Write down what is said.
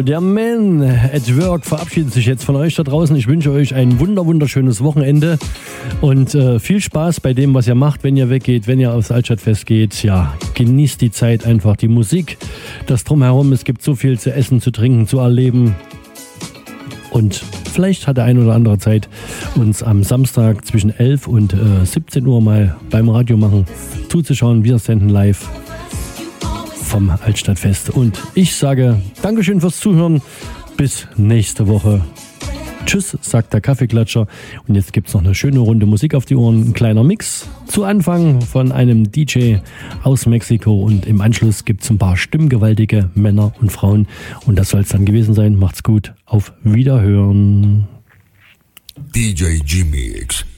der Man at Work verabschiedet sich jetzt von euch da draußen. Ich wünsche euch ein wunderschönes Wochenende und viel Spaß bei dem, was ihr macht, wenn ihr weggeht, wenn ihr aufs Altstadtfest geht. Ja, genießt die Zeit einfach, die Musik, das Drumherum. Es gibt so viel zu essen, zu trinken, zu erleben. Und vielleicht hat der ein oder andere Zeit, uns am Samstag zwischen 11 und 17 Uhr mal beim Radio machen zuzuschauen. Wir senden live vom Altstadtfest. Und ich sage Dankeschön fürs Zuhören. Bis nächste Woche. Tschüss, sagt der Kaffeeklatscher. Und jetzt gibt es noch eine schöne Runde Musik auf die Ohren. Ein kleiner Mix zu Anfang von einem DJ aus Mexiko. Und im Anschluss gibt es ein paar stimmgewaltige Männer und Frauen. Und das soll es dann gewesen sein. Macht's gut. Auf Wiederhören. DJ G-Mix.